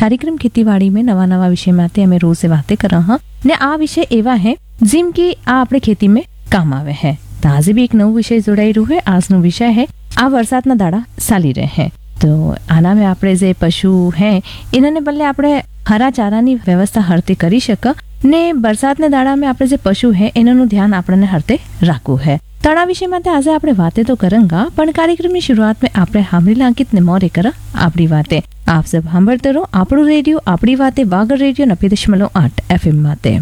कार्यक्रम खेतीबाड़ी में नवा नवा विषय माते हमें रोज से बातें कर रहा ने आ विषय एवा है जिम की आ अपने खेती में काम आवे है। तो आज भी एक नव विषय जोड़ाई रू है। આજનો વિષય है આ વરસાદના દાડા ચાલી રહે है। તો આના में આપણે જે પશુ है એનાને બદલે આપણે હરા ચારાની વ્યવસ્થા હરતે કરી શક ને વરસાદના દાડા में આપણે જે પશુ है એનાનું ધ્યાન આપણને હરતે રાખવું है। તણા વિષય માટે આજે આપણે વાતે તો કરંગા પણ કાર્યક્રમની શરૂઆત में આપણે સાંભળેલા અંકિત ને મોરે કર આપણી વાતે। આપ સબ સાંભળते રહો આપણું રેડિયો આપણી વાતે વાગડ રેડિયો 90.8 FM માતે।